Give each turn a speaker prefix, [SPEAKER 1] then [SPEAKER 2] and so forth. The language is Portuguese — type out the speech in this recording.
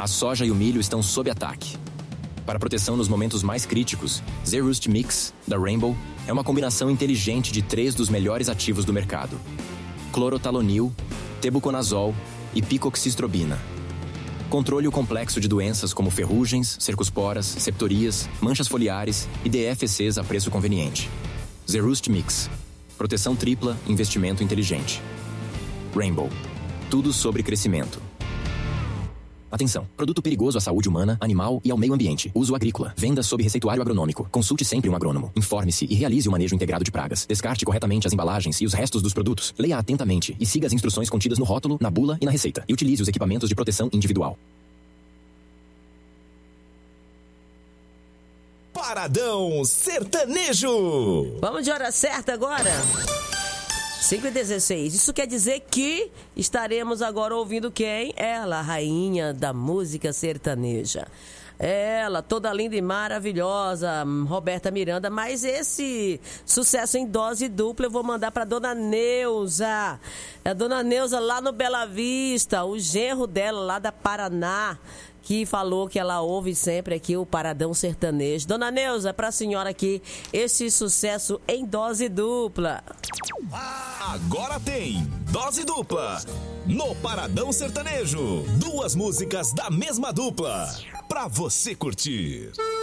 [SPEAKER 1] A soja e o milho estão sob ataque. Para proteção nos momentos mais críticos, Zerust Mix, da Rainbow, é uma combinação inteligente de 3 dos melhores ativos do mercado: clorotalonil, tebuconazol e picoxistrobina. Controle o complexo de doenças como ferrugens, cercosporas, septorias, manchas foliares e DFCs a preço conveniente. Zerust Mix. Proteção tripla, investimento inteligente. Rainbow. Tudo sobre crescimento. Atenção! Produto perigoso à saúde humana, animal e ao meio ambiente. Uso agrícola. Venda sob receituário agronômico. Consulte sempre um agrônomo. Informe-se e realize o manejo integrado de pragas. Descarte corretamente as embalagens e os restos dos produtos. Leia atentamente e siga as instruções contidas no rótulo, na bula e na receita. E utilize os equipamentos de proteção individual.
[SPEAKER 2] Paradão Sertanejo!
[SPEAKER 3] Vamos de hora certa agora? 5h16. Isso quer dizer que estaremos agora ouvindo quem? Ela, a rainha da música sertaneja. Ela, toda linda e maravilhosa, Roberta Miranda. Mas esse sucesso em dose dupla eu vou mandar para Dona Neuza. A Dona Neuza lá no Bela Vista, o genro dela lá da Paraná, que falou que ela ouve sempre aqui o Paradão Sertanejo. Dona Neuza, para a senhora aqui, esse sucesso em dose dupla.
[SPEAKER 2] Agora tem dose dupla no Paradão Sertanejo. 2 músicas da mesma dupla pra você curtir.